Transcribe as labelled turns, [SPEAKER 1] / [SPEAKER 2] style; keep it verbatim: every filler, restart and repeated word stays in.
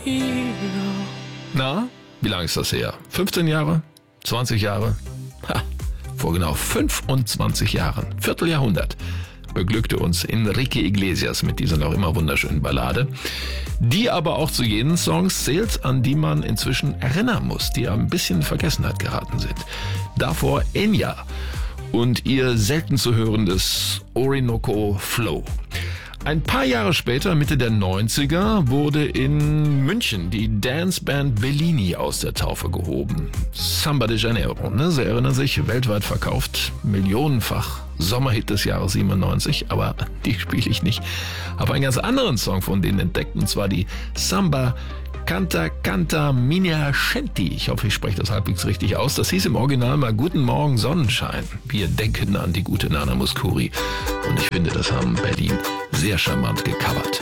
[SPEAKER 1] Na, wie lange ist das her? fünfzehn Jahre? zwanzig Jahre? Ha, vor genau fünfundzwanzig Jahren, Vierteljahrhundert, beglückte uns Enrique Iglesias mit dieser noch immer wunderschönen Ballade, die aber auch zu jenen Songs zählt, an die man inzwischen erinnern muss, die ein bisschen in Vergessenheit geraten sind. Davor Enya und ihr selten zu hörendes Orinoco Flow. Ein paar Jahre später, Mitte der neunziger, wurde in München die Danceband Bellini aus der Taufe gehoben. Samba de Janeiro, ne? Sie erinnern sich, weltweit verkauft, millionenfach, Sommerhit des Jahres siebenundneunzig, aber die spiele ich nicht. Habe einen ganz anderen Song von denen entdeckt, und zwar die Samba Canta Canta Mina Scenti. Ich hoffe, ich spreche das halbwegs richtig aus. Das hieß im Original mal Guten Morgen Sonnenschein. Wir denken an die gute Nana Mouskouri. Und ich finde, das haben Berlin sehr charmant gecovert.